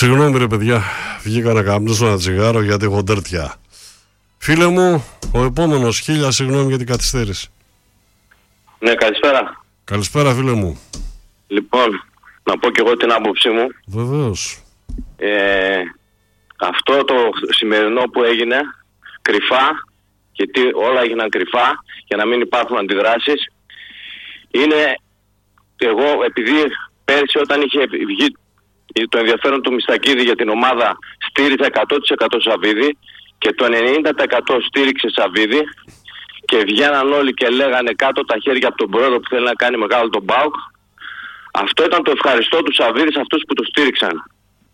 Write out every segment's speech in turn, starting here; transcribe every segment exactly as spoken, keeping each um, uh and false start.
Συγγνώμη ρε παιδιά, βγήκα να καπνίσω ένα τσιγάρο γιατί έχω ντέρτια. Φίλε μου, ο επόμενος, χίλια συγγνώμη για την καθυστέρηση. Ναι, καλησπέρα. Καλησπέρα φίλε μου. Λοιπόν, να πω και εγώ την άποψή μου. Βεβαίως. Ε, αυτό το σημερινό που έγινε κρυφά, γιατί όλα έγιναν κρυφά για να μην υπάρχουν αντιδράσεις, είναι, εγώ επειδή πέρσι όταν είχε βγει το ενδιαφέρον του Μιστακίδη για την ομάδα στήριζε εκατό τοις εκατό Σαββίδη και το ενενήντα τοις εκατό στήριξε Σαββίδη και βγαίναν όλοι και λέγανε κάτω τα χέρια από τον πρόεδρο που θέλει να κάνει μεγάλο τον ΠΑΟΚ. Αυτό ήταν το ευχαριστώ του Σαββίδη σε αυτούς που το στήριξαν.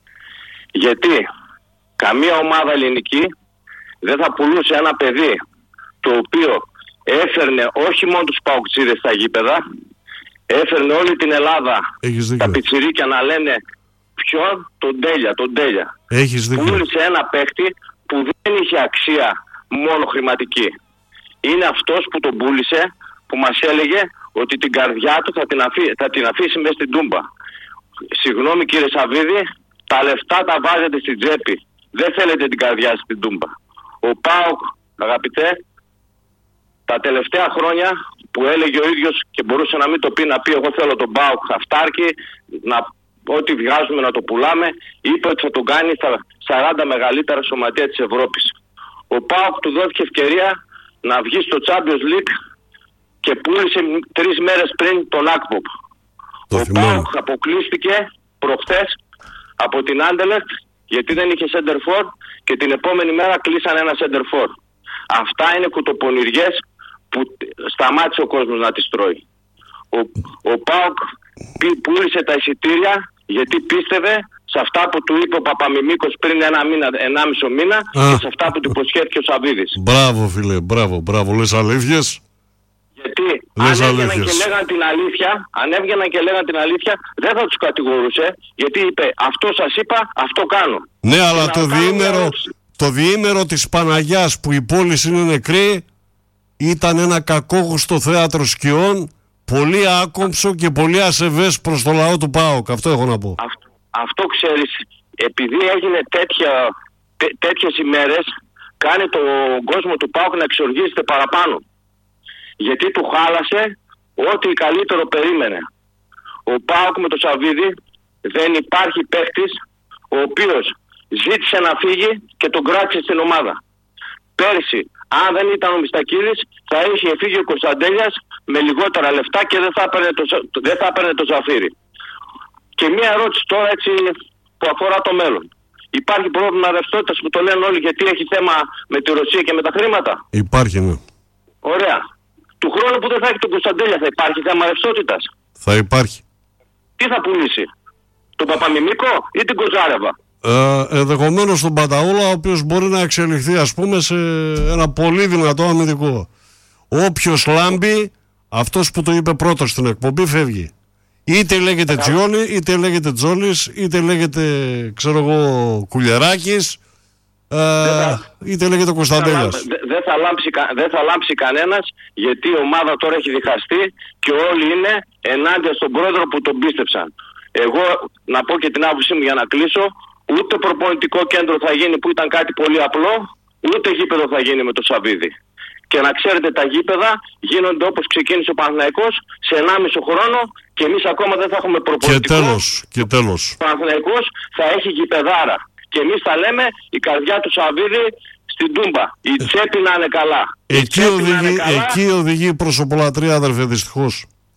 Γιατί καμία ομάδα ελληνική δεν θα πουλούσε ένα παιδί το οποίο έφερνε όχι μόνο τους ΠΑΟΚτσίδες στα γήπεδα, έφερνε όλη την Ελλάδα τα πιτσιρίκια να λένε ποιον, τον Τέλεια, τον Τέλεια. Έχεις δίκιο. Πούλησε ένα παίχτη που δεν είχε αξία μόνο χρηματική. Είναι αυτός που τον πούλησε, που μας έλεγε ότι την καρδιά του θα την, αφή, θα την αφήσει μέσα στην τούμπα. Συγγνώμη κύριε Σαββίδη, τα λεφτά τα βάζετε στην τσέπη. Δεν θέλετε την καρδιά στην τούμπα. Ο ΠΑΟΚ, αγαπητέ, τα τελευταία χρόνια που έλεγε ο ίδιος και μπορούσε να μην το πει, να πει εγώ θέλω τον ΠΑΟΚ αυτάρκη, να, ό,τι βγάζουμε να το πουλάμε, είπε ότι θα τον κάνει στα σαράντα μεγαλύτερα σωματεία της Ευρώπης. Ο ΠΑΟΚ του δόθηκε ευκαιρία να βγει στο Champions League και πούλησε τρεις μέρες πριν τον Ακποπ. Ο ΠΑΟΚ αποκλείστηκε προχθές από την Anderlecht γιατί δεν είχε center for και την επόμενη μέρα κλείσανε ένα center for. Αυτά είναι κουτοπονηριές που σταμάτησε ο κόσμος να τις τρώει. Ο, ο ΠΑΟΚ πούλησε τα εισιτήρια γιατί πίστευε σε αυτά που του είπε ο Παπαμιμίκος πριν ένα μήνα, ενάμισο μήνα Α. και σε αυτά που του υποσχέθηκε ο Σαββίδης. Μπράβο φίλε, μπράβο, μπράβο, λες αλήθειες. Γιατί λες αν έβγαιναν και λέγαν την αλήθεια, αν έβγαιναν και λέγαν την αλήθεια, δεν θα τους κατηγορούσε, γιατί είπε αυτό σας είπα, αυτό κάνω. Ναι, αλλά το διήμερο, το διήμερο της Παναγιάς που η πόλη είναι νεκρή ήταν ένα κακόγουστο θέατρο σκιών, πολύ άκομψο και πολύ ασεβές προς το λαό του ΠΑΟΚ. Αυτό έχω να πω. Αυτό, αυτό ξέρεις, επειδή έγινε τέτοια, τέ, τέτοιες ημέρες, κάνει τον κόσμο του ΠΑΟΚ να εξοργίζεται παραπάνω. Γιατί του χάλασε ό,τι καλύτερο περίμενε. Ο ΠΑΟΚ με το Σαββίδη δεν υπάρχει παίχτης ο οποίος ζήτησε να φύγει και τον κράτησε στην ομάδα. Πέρσι, αν δεν ήταν ο Μιστακίδης, θα είχε φύγει ο Κωνσταντέλιας με λιγότερα λεφτά και δεν θα έπαιρνε το, δεν θα έπαιρνε το Ζαφύρι. Και μία ερώτηση τώρα έτσι που αφορά το μέλλον. Υπάρχει πρόβλημα ρευστότητας που το λένε όλοι γιατί έχει θέμα με τη Ρωσία και με τα χρήματα? Υπάρχει, ναι. Ωραία. Του χρόνου που δεν θα έχει τον Κωνσταντέλια θα υπάρχει θέμα ρευστότητας? Θα υπάρχει. Τι θα πουλήσει, τον Παπαμιμίκο ή την Κοζάρεβα? Ε, ενδεχομένως τον Παταούλα, ο οποίος μπορεί να εξελιχθεί ας πούμε σε ένα πολύ δυνατό αμυντικό. Όποιος λάμπει, αυτός που το είπε πρώτος στην εκπομπή φεύγει. Είτε λέγεται Τζιόνι, είτε λέγεται Τζόλης, είτε λέγεται ξέρω εγώ Κουλιεράκης, ε, είτε λέγεται Κωνσταντέλιας. Δεν δε θα, λάμψει, δε θα λάμψει κανένας, γιατί η ομάδα τώρα έχει διχαστεί και όλοι είναι ενάντια στον πρόεδρο που τον πίστεψαν. Εγώ να πω και την άποψή μου για να κλείσω, ούτε προπονητικό κέντρο θα γίνει που ήταν κάτι πολύ απλό, ούτε γήπεδο θα γίνει με το Σαββίδι. Και να ξέρετε, τα γήπεδα γίνονται όπως ξεκίνησε ο Παναθηναϊκός σε ενάμισο χρόνο και εμείς ακόμα δεν θα έχουμε προπονητικό. Και τέλος, και τέλος. Ο Παναθηναϊκός θα έχει γηπεδάρα. Και εμείς θα λέμε η καρδιά του Σαββίδι στην τούμπα. Η τσέπη να είναι καλά. Εκεί οδηγεί, καλά. Εκεί οδηγεί η προσωπολατρία, αδερφέ, δυστυχώς.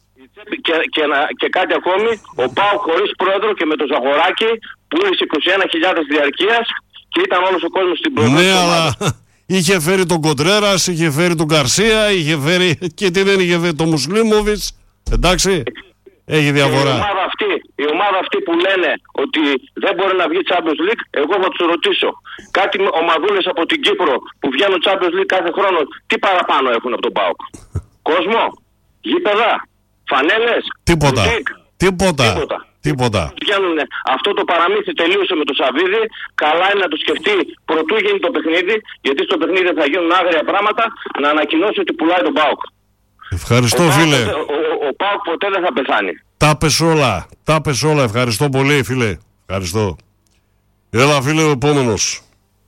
Και, και, και κάτι ακόμη, ο ΠΑΟΚ χωρίς πρόεδρο και με το Ζαγοράκι πούλησε είκοσι ένα χιλιάδες διαρκείας και ήταν όλος ο κόσμος στην πρώτη. Ναι, αλλά είχε φέρει τον Κοντρέρας, είχε φέρει τον Γκαρσία, είχε φέρει και τι δεν είχε φέρει, τον Μουσλίμοβιτς. Εντάξει, έχει διαφορά. Η ομάδα, αυτή, η ομάδα αυτή που λένε ότι δεν μπορεί να βγει Champions League, εγώ θα τους ρωτήσω. Κάτι ομαδούλες από την Κύπρο που βγαίνουν Champions League κάθε χρόνο, τι παραπάνω έχουν από τον ΠΑΟΚ? Κόσμο, γήπεδα, φανέλες, τίποτα. Τίποτα. Τίποτα. Τίποτα. Βγαίνουνε. Αυτό το παραμύθι τελείωσε με το Σαββίδι. Καλά είναι να το σκεφτεί προτού γίνει το παιχνίδι, γιατί στο παιχνίδι θα γίνουν άγρια πράγματα, να ανακοινώσει ότι πουλάει τον ΠΑΟΚ. Ευχαριστώ, ο φίλε. Ο, ο, ο, ο ΠΑΟΚ ποτέ δεν θα πεθάνει. Τα πες όλα. Τα πες όλα. Ευχαριστώ πολύ, φίλε. Ευχαριστώ. Έλα φίλε, ο επόμενος.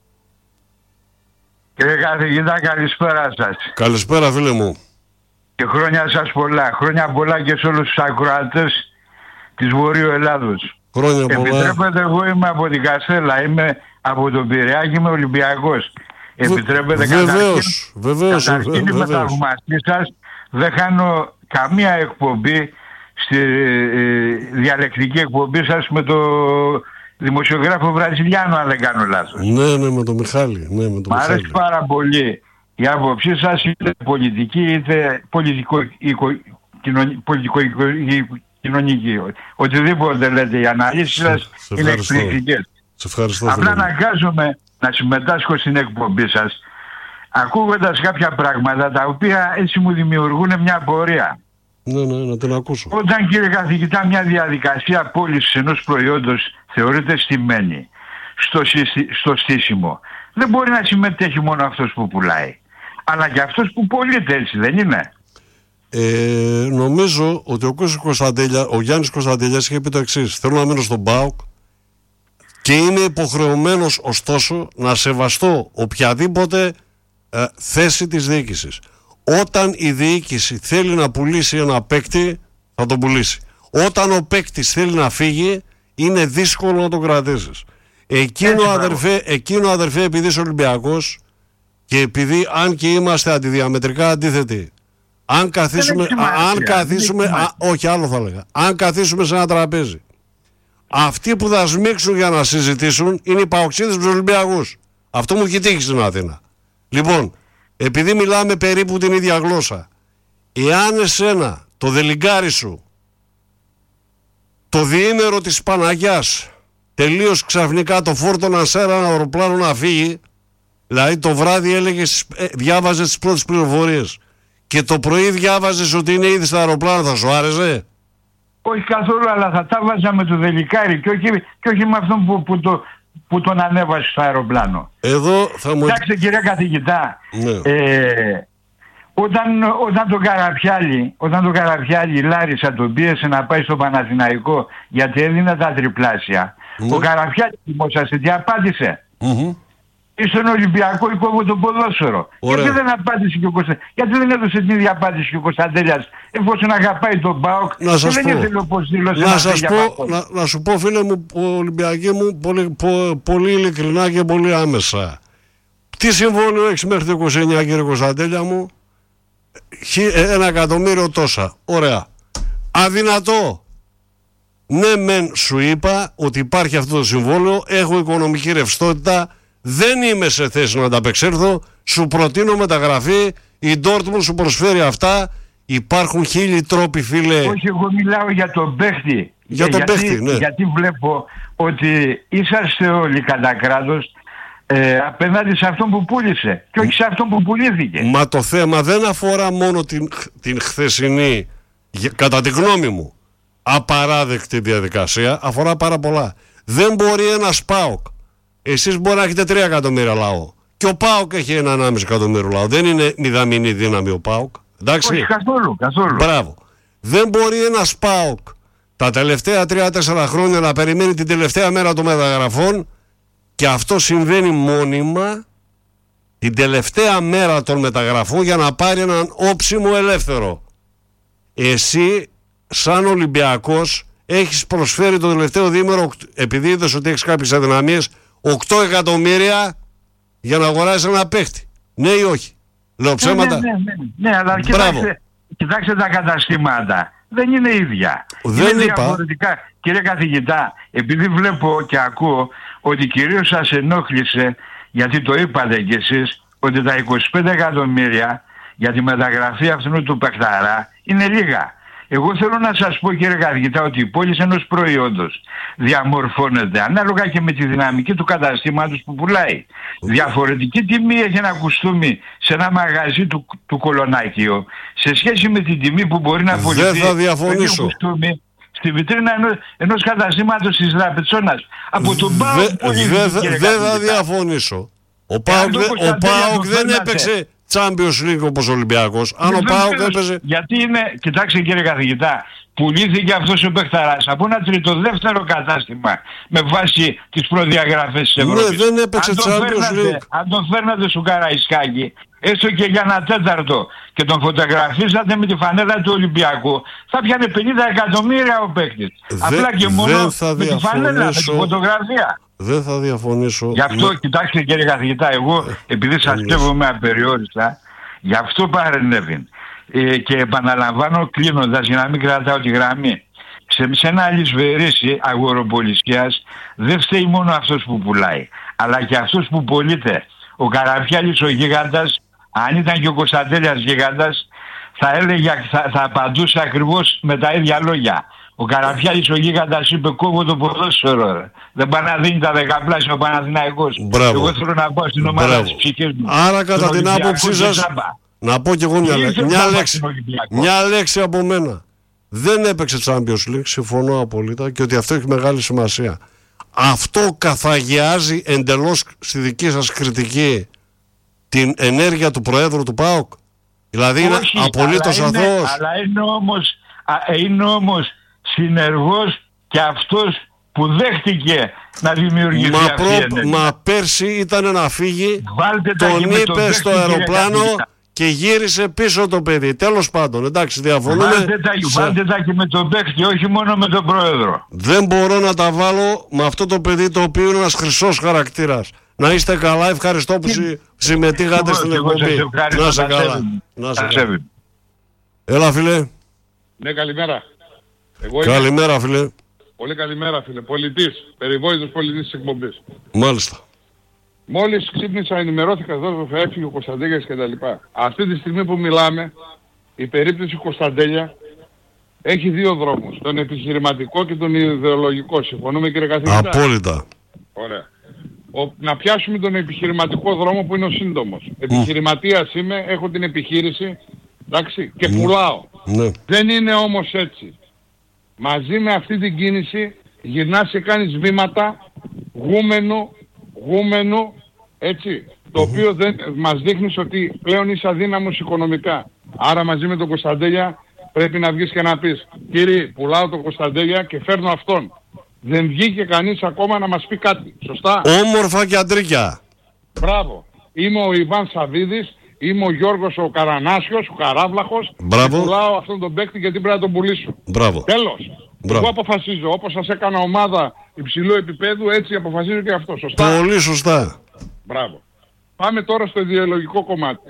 Κύριε καθηγητά, καλησπέρα σας. Καλησπέρα φίλε μου. Και χρόνια σας πολλά. Χρόνια πολλά και σε όλους τους ακροατές της Βορείου Ελλάδος. Χρόνια πολλά. Επιτρέπετε, εγώ είμαι από την Καστέλα, είμαι από τον Πειραιά και είμαι Ολυμπιακός. Επιτρέπετε, βεβαίως, βεβαίως, καταρχήν είμαι θαυμαστής σας. Δεν χάνω καμία εκπομπή στη ε, διαλεκτική εκπομπή σας με το δημοσιογράφο Βραζιλιάνο, αν δεν κάνω λάθος. Ναι, ναι, με τον Μιχάλη. Ναι, με τον Μ' αρέσει Μιχάλη. πάρα πολύ η άποψή σας, είτε πολιτική είτε πολιτικο-κοινωνική. Οτιδήποτε λέτε, οι αναλύσεις σας είναι εκπληκτικές. Σε ευχαριστώ. Απλά αναγκάζομαι να συμμετάσχω στην εκπομπή σας, ακούγοντας κάποια πράγματα τα οποία έτσι μου δημιουργούν μια απορία. Ναι, ναι, να την ακούσω. Όταν, κύριε καθηγητά, μια διαδικασία πώλησης ενός προϊόντος θεωρείται στημένη στο, στο στήσιμο, δεν μπορεί να συμμετέχει μόνο αυτός που πουλάει, αλλά και αυτός που πωλείται, έτσι δεν είναι? Ε, νομίζω ότι ο, Κωνσταντέλια, ο Γιάννης Κωνσταντέλιας είχε πει το εξής: θέλω να μείνω στον ΠΑΟΚ και είμαι υποχρεωμένος ωστόσο να σεβαστώ οποιαδήποτε ε, θέση της διοίκησης. Όταν η διοίκηση θέλει να πουλήσει ένα παίκτη, θα τον πουλήσει. Όταν ο παίκτης θέλει να φύγει, είναι δύσκολο να τον κρατήσεις. Εκείνο, αδερφέ, εκείνο αδερφέ, επειδή είσαι Ολυμπιακός και επειδή αν και είμαστε αντιδιαμετρικά αντίθετοι, αν καθίσουμε, α, αν καθίσουμε α, όχι άλλο θα έλεγα, αν καθίσουμε σε ένα τραπέζι, αυτοί που θα σμίξουν για να συζητήσουν είναι οι παοξίδες με τους Ολυμπιακούς. Αυτό μου έχει τύχει στην Αθήνα. Λοιπόν, επειδή μιλάμε περίπου την ίδια γλώσσα, εάν εσένα το δελιγκάρι σου το διήμερο της Παναγιάς τελείως ξαφνικά το φόρτωναν σε ένα αεροπλάνο να φύγει, δηλαδή το βράδυ έλεγες, διάβαζες τις πρώτες πληροφορίες και το πρωί διάβαζες ότι είναι ήδη στο αεροπλάνο, θα σου άρεσε? Όχι καθόλου, αλλά θα τα βάζα με το δελικάρι και όχι, και όχι με αυτόν που, που, το, που τον ανέβασε στο αεροπλάνο. Εδώ θα μου... Κοιτάξτε, κύριε καθηγητά, ναι. ε, όταν, όταν τον Καραπιάλη, όταν τον Καραπιάλη η Λάρισα τον πίεσε να πάει στο Παναθηναϊκό γιατί έδινε τα τριπλάσια, ναι. Ο Καραπιάλη θυμόσαστε τι απάντησε? Mm-hmm. Στον Ολυμπιακό υπόβο το ποδόσφαιρο. Γιατί δεν απάντησε και ο Κωνσταντέλιας? Γιατί δεν έδωσε την ίδια απάντηση και ο Κωνσταντέλιας, εφόσον αγαπάει τον ΠΑΟΚ? Να σας δεν πω, όπως δήλωσε να, σας πω να, να σου πω φίλε μου, Ολυμπιακή μου, πολύ, πο, πολύ ειλικρινά και πολύ άμεσα. Τι συμβόλαιο έχεις μέχρι το είκοσι εννιά, κύριε Κωνσταντέλια μου? Ένα εκατομμύριο τόσα. Ωραία. Αδυνατό. Ναι μεν σου είπα ότι υπάρχει αυτό το συμβόλαιο, έχω οικονομική ρευστότητα, δεν είμαι σε θέση να ανταπεξέλθω, σου προτείνω μεταγραφή, η Dortmund σου προσφέρει αυτά, υπάρχουν χίλιοι τρόποι φίλε. Όχι, εγώ μιλάω για τον παίχτη. Για τον γιατί, παίχτη, ναι. Γιατί βλέπω ότι είσαστε όλοι κατά κράτος ε, απέναντι σε αυτόν που πούλησε και όχι σε αυτόν που πουλήθηκε. Μα το θέμα δεν αφορά μόνο την, την χθεσινή, κατά τη γνώμη μου, απαράδεκτη διαδικασία, αφορά πάρα πολλά. Δεν μπορεί ένας ΠΑΟΚ, εσείς μπορεί να έχετε τρία εκατομμύρια λαό και ο ΠΑΟΚ έχει ένα ενάμιση εκατομμύριο λαό, δεν είναι μηδαμινή δύναμη ο ΠΑΟΚ, εντάξει? Όχι καθόλου, καθόλου. Μπράβο. Δεν μπορεί ένας ΠΑΟΚ τα τελευταία τρία τέσσερα χρόνια να περιμένει την τελευταία μέρα των μεταγραφών, και αυτό συμβαίνει μόνιμα την τελευταία μέρα των μεταγραφών για να πάρει έναν όψιμο ελεύθερο. Εσύ σαν Ολυμπιακός έχεις προσφέρει το τελευταίο διήμερο, επειδή είδες ότι έχεις κάποιες αδυναμίες, οκτώ εκατομμύρια για να αγοράσεις ένα παίχτη. Ναι ή όχι? Λέω ψέματα? Ναι, ναι, ναι, ναι, αλλά κοιτάξτε, κοιτάξτε τα καταστήματα. Δεν είναι ίδια. Δεν είναι είπα. Διαφορετικά. Κύριε καθηγητά, επειδή βλέπω και ακούω ότι κυρίως σας ενόχλησε, γιατί το είπατε κι εσείς, ότι τα είκοσι πέντε εκατομμύρια για τη μεταγραφή αυτού του παιχταρά είναι λίγα. Εγώ θέλω να σας πω, κύριε καθηγητά, ότι η πώληση ενός προϊόντος διαμορφώνεται ανάλογα και με τη δυναμική του καταστήματος που πουλάει. Διαφορετική τιμή έχει ένα κουστούμι σε ένα μαγαζί του, του Κολονάκιο σε σχέση με την τιμή που μπορεί να πουληθεί Δεν θα διαφωνήσω. κουστούμι στη βιτρίνα ενός, ενός καταστήματος της Δραπετσόνας. Από τον ΠΑΟΚ Δεν θα διαφωνήσω. Ο ΠΑΟΚ δεν έπαιξε Champions League όπως ο Ολυμπιακός. Αν ο ΠΑΟΚ έπαιζε... Γιατί είναι, κοιτάξτε κύριε καθηγητά, πουλήθηκε αυτός ο παιχταράς από ένα τριτοδεύτερο κατάστημα με βάση τις προδιαγραφές της Ευρώπης. Ναι, δεν έπαιξε Champions League. Αν τον φέρνατε στο Καραϊσκάκι, έστω και για ένα τέταρτο, και τον φωτογραφίζατε με τη φανέλα του Ολυμπιακού, θα πιάνε πενήντα εκατομμύρια ο παίκτης. Απλά και μόνο με τη φανέλα, με τη φωτογραφία. Δεν θα διαφωνήσω. Γι' αυτό, με... κοιτάξτε κύριε καθηγητά, εγώ επειδή σας πιστεύουμε απεριόριστα, γι' αυτό παρενέβην. Ε, και επαναλαμβάνω κλείνοντας για να μην κρατάω τη γραμμή. Σε, σε ένα αλυσβερίσι αγοροπολισιάς δεν φταίει μόνο αυτός που πουλάει, αλλά και αυτός που πωλείται. Ο Καραπιάλης ο γίγαντας, αν ήταν και ο Κωνσταντέλιας γίγαντας, θα έλεγε, θα, θα απαντούσε ακριβώς με τα ίδια λόγια. Ο Καραπιάλης ο γίγαντας είπε κόβω το ποδόσφαιρο, ρε. Δεν πάει να δίνει τα δεκαπλάσια ο Παναθηναϊκός. Εγώ θέλω να πάω στην ομάδα της ψυχής μου. Άρα κατά την άποψή σας, να πω κι εγώ μια, λέ... μια, λέξη, μια λέξη από μένα. Δεν έπαιξε Champions League, συμφωνώ απολύτω, και ότι αυτό έχει μεγάλη σημασία. Αυτό καθαγιάζει εντελώς στη δική σας κριτική την ενέργεια του Προέδρου του ΠΑΟΚ? Δηλαδή είναι απολύτως αθώος? Αλλά είναι όμως, είναι όμως συνεργός και αυτός που δέχτηκε να δημιουργηθεί μα αυτή προ... η ενέργεια. Μα πέρσι ήταν να φύγει, Βάλτε τον είπε στο αεροπλάνο και γύρισε πίσω το παιδί. Τέλος πάντων, εντάξει, διαφωνούμε. Βάλτε τα, σε... βάλτε τα και με τον παίκτη, όχι μόνο με τον Πρόεδρο. Δεν μπορώ να τα βάλω με αυτό το παιδί, το οποίο είναι ένας χρυσός χαρακτήρας. Να είστε καλά, ευχαριστώ που συ... συμμετείχατε στην εκπομπή. Να είσαι καλά. Να σε καλά. Έλα φίλε. Ναι, καλημέρα. Εγώ καλημέρα φίλε. Πολύ καλημέρα φίλε. Πολιτής, περιβόητος πολιτής της εκπομπής. Μάλιστα. Μόλις ξύπνησα, ενημερώθηκα εδώ που θα έφυγε ο Κωνσταντέλιας και τα λοιπά. Αυτή τη στιγμή που μιλάμε, η περίπτωση Κωνσταντέλια έχει δύο δρόμους. Τον επιχειρηματικό και τον ιδεολογικό. Συμφωνούμε κύριε καθηγητά? Απόλυτα. Ωραία. Ο, να πιάσουμε τον επιχειρηματικό δρόμο που είναι ο σύντομος. Mm. Επιχειρηματίας είμαι, έχω την επιχείρηση, εντάξει, και mm. πουλάω. Ναι. Δεν είναι όμως έτσι. Μαζί με αυτή την κίνηση γυρνάς και κάνεις βήματα γούμενου, γούμενου, έτσι, το mm-hmm. οποίο δεν, μας δείχνεις ότι πλέον είσαι αδύναμος οικονομικά. Άρα μαζί με τον Κωνσταντέλια πρέπει να βγεις και να πεις, κύριε, πουλάω τον Κωνσταντέλια και φέρνω αυτόν. Δεν βγήκε κανείς ακόμα να μας πει κάτι. Σωστά? Όμορφα και αντρίκια. Μπράβο. Είμαι ο Ιβάν Σαβίδης, είμαι ο Γιώργος ο Καρανάσιος, ο Καράβλαχος. Μπράβο. Και πουλάω αυτόν τον παίκτη γιατί πρέπει να τον πουλήσω. Μπράβο. Τέλος. Μπράβο. Εγώ αποφασίζω. Όπως σας έκανα ομάδα υψηλού επίπεδου, έτσι αποφασίζω και αυτό. Σωστά? Πολύ σωστά. Μπράβο. Πάμε τώρα στο ιδεολογικό κομμάτι.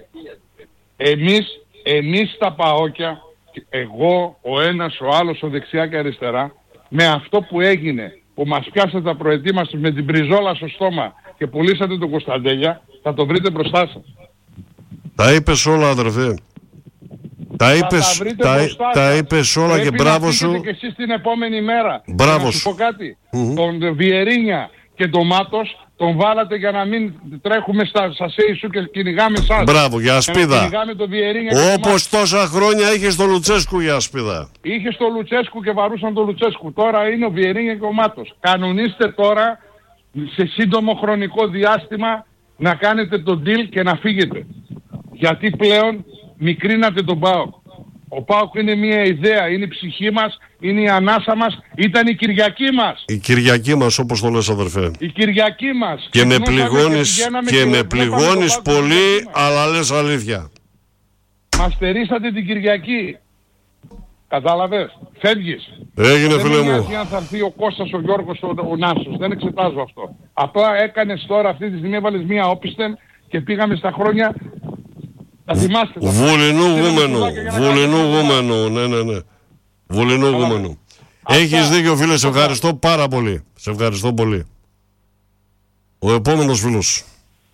Εμείς, εμείς τα ΠΑΟΚια, εγώ, ο ένας, ο άλλος, ο δεξιά και αριστερά, με αυτό που έγινε, που μας πιάσατε τα προετοίμαστε με την μπριζόλα στο στόμα και πουλήσατε τον Κωνσταντέλια, θα το βρείτε μπροστά σας. Τα είπες όλα αδερφέ. Τα είπες, τα, τα είπες όλα. Πρέπει και μπράβο σου. Και εσείς την επόμενη μέρα. Μπράβο να σου πω κάτι. Mm-hmm. Τον Βιερίνια και τον Μάτος τον βάλατε για να μην τρέχουμε στα σασέι σου και κυνηγάμε εσάς. Μπράβο, για ασπίδα. Όπως τόσα χρόνια είχε στο Λουτσέσκου για ασπίδα. Είχε στο Λουτσέσκου και βαρούσαν τον Λουτσέσκου. Τώρα είναι ο Βιερίνια και ο Μάτος. Κανονίστε τώρα σε σύντομο χρονικό διάστημα να κάνετε τον deal και να φύγετε. Γιατί πλέον μικρίνατε τον ΠΑΟΚ. Ο ΠΑΟΚ είναι μια ιδέα, είναι η ψυχή μας, είναι η ανάσα μας, ήταν η Κυριακή μας. Η Κυριακή μας, όπως το λες αδερφέ. Η Κυριακή μας. Και, και με πληγώνεις, και και με πληγώνεις πολύ, αλλά λες αλήθεια. Μας στερήσατε την Κυριακή. Κατάλαβες. Φεύγεις. Έγινε φίλε μου. Δεν αν θα έρθει ο Κώστας, ο Γιώργος, ο, ο Νάσος. Δεν εξετάζω αυτό. Απλά έκανες τώρα αυτή τη στιγμή, έβαλες μια όπισθεν και πήγαμε στα χρόνια. Θα θυμάστε. Βουλινού γούμενου. Βουλινού γούμενου. Ναι, ναι, ναι. Βουλινού γούμενου. Έχεις δίκιο φίλε, σε ευχαριστώ πάρα πολύ. Σε ευχαριστώ πολύ. Ο επόμενος φίλος.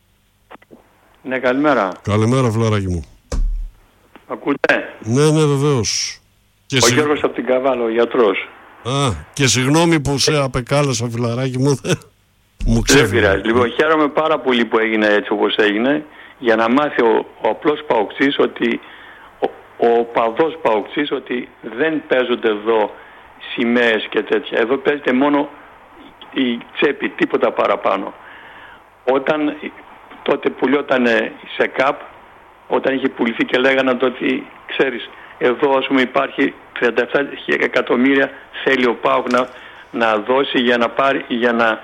Ναι, καλημέρα. Καλημέρα φιλαράκι μου. Ακούτε? Ναι, ναι, βεβαίως. Και ο συ... Γιώργος από την Καβάλα, ο γιατρός. Α, και συγγνώμη που σε απεκάλεσα φιλαράκι μου. Μου δεν πειράζει. Λοιπόν, χαίρομαι πάρα πολύ που έγινε έτσι όπως έγινε, για να μάθει ο, ο απλός παοκτής ότι ο, ο παδός παοκτής ότι δεν παίζονται εδώ σημαίες και τέτοια. Εδώ παίζεται μόνο η τσέπη, τίποτα παραπάνω. Όταν τότε πουλιόταν η ΣΕΚΑΠ, όταν είχε πουληθεί και λέγανε ότι ξέρεις, εδώ ας πούμε υπάρχει τριάντα επτά εκατομμύρια θέλει ο ΠΑΟΚ να, να δώσει για να πάρει, για να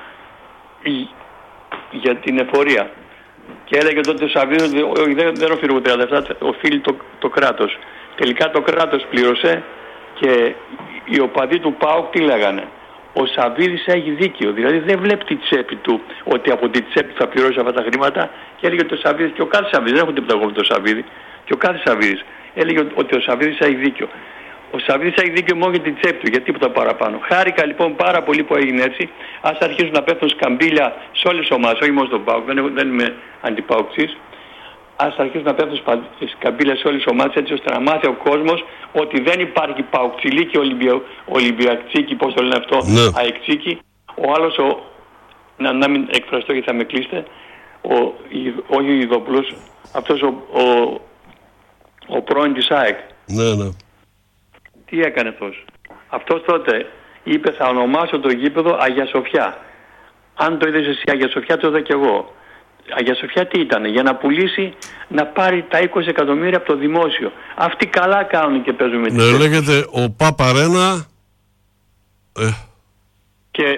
για την εφορία. Και έλεγε τότε ο Σαββίδης ότι δεν, δεν οφείλει τριάντα επτά, οφείλει το, το κράτος. Τελικά το κράτος πλήρωσε και οι οπαδοί του ΠΑΟΚ τι λέγανε? Ο Σαββίδης έχει δίκιο, δηλαδή δεν βλέπει τη τσέπη του, ότι από τη τσέπη θα πληρώσει αυτά τα χρήματα, και έλεγε ότι ο Σαββίδης, και ο κάθε Σαββίδης, δεν έχω τίποτα εγώ με τον Σαββίδη, και ο κάθε Σαββίδης έλεγε ότι ο Σαββίδης έχει δίκιο. Ο Σαββίδης έχει δίκιο μόνο για την τσέπη του, για τίποτα παραπάνω. Χάρηκα λοιπόν πάρα πολύ που έγινε έτσι. Ας αρχίσουν να πέφτουν σκαμπίλια σε όλες τις ομάδες, όχι μόνο στον ΠΑΟΚ, δεν, δεν είμαι αντιπαοκτής. Ας αρχίσουν να πέφτουν σκαμπίλια σε όλες τις ομάδες, έτσι ώστε να μάθει ο κόσμος ότι δεν υπάρχει παοκτσιλί και ολυμπιακτσίκι, πώς το λένε αυτό, ναι. αεκτσίκι. Ο άλλος, ο, να, να μην εκφραστώ γιατί θα με κλείσετε, ο, όχι ο Ιδόπουλος, αυτός ο, ο, ο πρώην της ΑΕΚ. Ναι, ναι. Τι έκανε αυτός? Αυτός τότε είπε θα ονομάσω το γήπεδο Αγία Σοφιά. Αν το είδες εσύ Αγία Σοφιά, το είδα κι εγώ. Αγία Σοφιά τι ήταν? Για να πουλήσει, να πάρει τα είκοσι εκατομμύρια από το δημόσιο. Αυτοί καλά κάνουν και παίζουν με τη Ναι, λέγεται ο Παπαρένα. Ε. Και...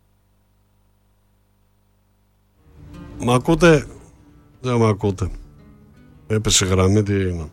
Μ' ακούτε? Δεν μ' ακούτε. Έπεσε γραμμή, τι είναι.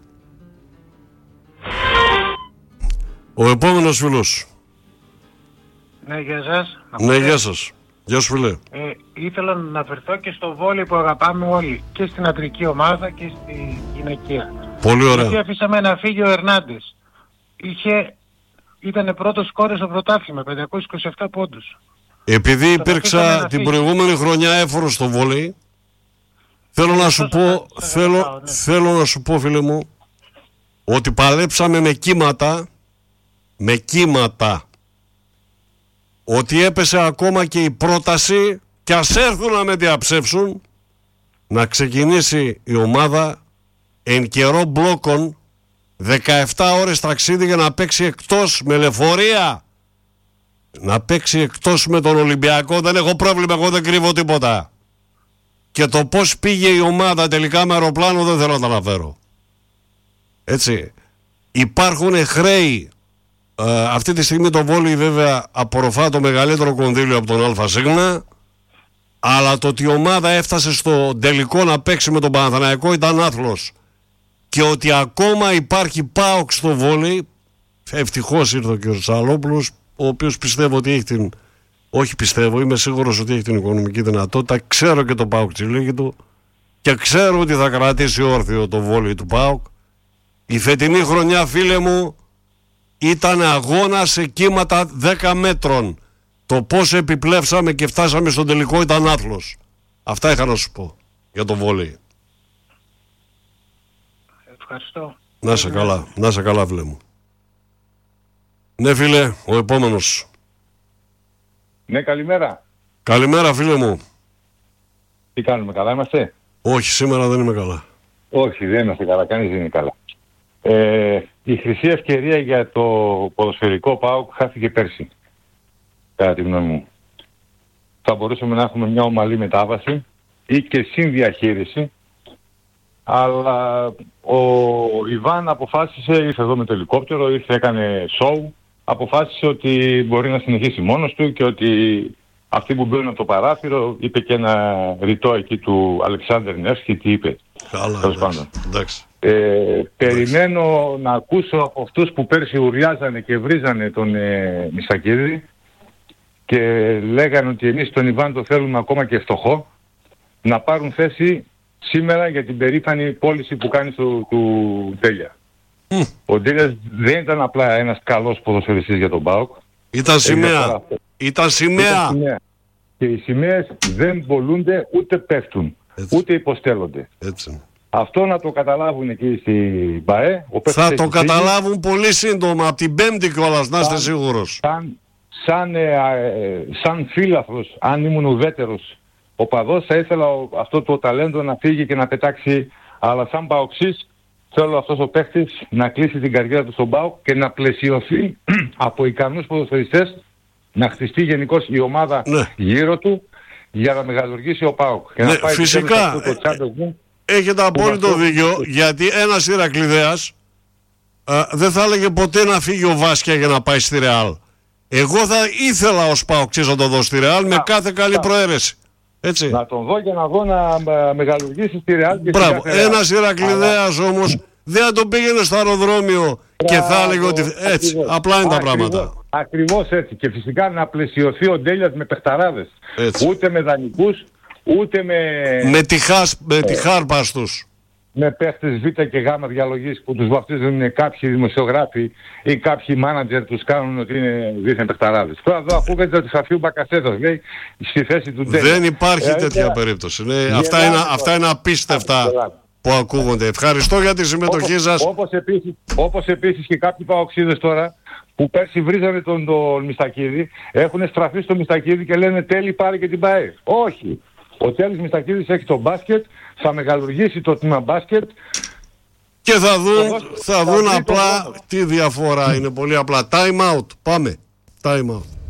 Ο επόμενος φίλος. Ναι, γεια σας. Ναι, γεια σας. Γεια σου φίλε. Ε, ήθελα να αναφερθώ και στο βόλεϊ που αγαπάμε όλοι. Και στην αντρική ομάδα και στη γυναικεία. Πολύ ωραία. Γιατί αφήσαμε να φύγει ο Ερνάντες. Είχε... Ήτανε πρώτος σκόρερ στο πρωτάθλημα, πεντακόσιους είκοσι επτά πόντους. Επειδή υπήρξα την προηγούμενη χρονιά έφορος στο βόλεϊ, θέλω να σου πω, θέλω, θέλω να σου πω φίλε μου, ότι παλέψαμε με κύματα, με κύματα, ότι έπεσε ακόμα και η πρόταση, και ας έρθουν να με διαψεύσουν, να ξεκινήσει η ομάδα εν καιρό μπλόκων δεκαεπτά ώρες ταξίδι για να παίξει εκτός με λεωφορεία, να παίξει εκτός με τον Ολυμπιακό. Δεν έχω πρόβλημα, εγώ δεν κρύβω τίποτα. Και το πως πήγε η ομάδα τελικά με αεροπλάνο δεν θέλω να τα αναφέρω. Έτσι. Υπάρχουν χρέη. Ε, αυτή τη στιγμή το βόλεϊ βέβαια απορροφά το μεγαλύτερο κονδύλιο από τον ΑΣ, αλλά το ότι η ομάδα έφτασε στο τελικό να παίξει με τον Παναθηναϊκό ήταν άθλος. Και ότι ακόμα υπάρχει ΠΑΟΚ στο βόλεϊ, ευτυχώς ήρθε ο κ. Σαλόπουλος, ο οποίος πιστεύω ότι έχει την, όχι πιστεύω, είμαι σίγουρος ότι έχει την οικονομική δυνατότητα, ξέρω και το ΠΑΟΚ τσιλίκι του και ξέρω ότι θα κρατήσει όρθιο το βόλεϊ του ΠΑΟΚ. Η φετινή χρονιά, φίλε μου, ήταν αγώνα σε κύματα δέκα μέτρων. Το πώς επιπλέψαμε και φτάσαμε στον τελικό ήταν άθλος. Αυτά είχα να σου πω για το βόλεϊ. Ευχαριστώ. Να σε καλά, να σε καλά φίλε μου. Ναι φίλε, ο επόμενος. Ναι, καλημέρα. Καλημέρα φίλε μου. Τι κάνουμε, καλά είμαστε? Όχι, σήμερα δεν είμαι καλά. Όχι, δεν είμαστε καλά, κανείς δεν είναι καλά. Ε, η χρυσή ευκαιρία για το ποδοσφαιρικό ΠΑΟΚ χάθηκε πέρσι, κατά τη γνώμη μου. Θα μπορούσαμε να έχουμε μια ομαλή μετάβαση ή και συνδιαχείριση, αλλά ο Ιβάν αποφάσισε, ήρθε εδώ με το ελικόπτερο, ήρθε, έκανε σοου, αποφάσισε ότι μπορεί να συνεχίσει μόνος του και ότι αυτοί που μπαίνουν από το παράθυρο, είπε και ένα ρητό εκεί του Αλεξάνδρ Νεύσκη, τι είπε. Καλά, εντάξει, εντάξει. Ε, περιμένω να ακούσω από αυτούς που πέρσι ουριάζανε και βρίζανε τον ε, Μισακίδη και λέγανε ότι εμείς τον Ιβάν το θέλουμε ακόμα και φτωχό, να πάρουν θέση σήμερα για την περήφανη πώληση που κάνει του, του Τέλια. Mm. Ο Τέλιας δεν ήταν απλά ένας καλός ποδοσφαιριστής για τον ΠΑΟΚ. Ήταν σημαία. Ήταν σημαία. Και οι σημαίες δεν πολλούνται ούτε πέφτουν. Έτσι. Ούτε υποστέλλονται. Έτσι. Αυτό να το καταλάβουν εκεί στην ΠΑΕ. Θα το καταλάβουν φύγει. Πολύ σύντομα, από την Πέμπτη κιόλας, να είστε σίγουρος. Σαν, σαν, ε, ε, σαν φίλαθρος, αν ήμουν ουδέτερος οπαδός, θα ήθελα ο, αυτό το ταλέντο να φύγει και να πετάξει, αλλά σαν παοξής θέλω αυτός ο παίχτης να κλείσει την καριέρα του στον ΠΑΟΚ και να πλαισιωθεί από ικανούς ποδοσφαιριστές, να χτιστεί γενικώς η ομάδα ναι. γύρω του για να μεγαλουργήσει ο ΠΑΟΚ. Και ναι, να πάει φυσικά. Το Champions League. Έχετε απόλυτο δίκιο, γιατί ένας Ηρακλειδέας α, δεν θα έλεγε ποτέ να φύγει ο Βάσκια για να πάει στη Ρεάλ. Εγώ θα ήθελα ως ΠΑΟΚτσής να το δω στη Ρεάλ με κάθε καλή προαίρεση. Έτσι. Να τον δω για να δω να μεγαλουργήσει στη Ρεάλ. Μπράβο. Ένας Ηρακλειδέας αλλά... όμως δεν θα τον πήγαινε στο αεροδρόμιο Μπράβο, και θα έλεγε ότι έτσι. Ακριβώς. Απλά είναι ακριβώς, τα πράγματα. Ακριβώς έτσι. Και φυσικά να πλαισιωθεί ο Ντέλιας με παιχταράδες. Ούτε με δανεικούς, ούτε με... Με τη, χάς, με τη χάρπας τους. Με παίχτες Β και Γ διαλογής που τους βαφτίζουν κάποιοι δημοσιογράφοι ή κάποιοι μάνατζερ τους κάνουν ότι είναι δίθεν παιχταράδες. Τώρα εδώ ακούγεται ότι θα φύγει ο Μπακασέτας, λέει, στη θέση του Ντέλια. Δεν υπάρχει ε, τέτοια ε, περίπτωση. Ναι, γελά, αυτά, είναι, αυτά είναι απίστευτα γελά. Που ακούγονται. Ευχαριστώ για τη συμμετοχή όπως, σας. Όπως επίσης, όπως επίσης και κάποιοι παοξίδες τώρα που πέρσι βρίζανε τον, τον Μιστακίδη, έχουν στραφεί στο Μιστακίδη και λένε τέλει πάρε και την ΠΑΕ. Όχι. Ο Τέλης Μιστακίδης έχει το μπάσκετ, θα μεγαλουργήσει το τμήμα μπάσκετ και θα δουν, θα, θα δουν απλά τι διαφορά είναι. Πολύ απλά. Time out. Πάμε. Time out.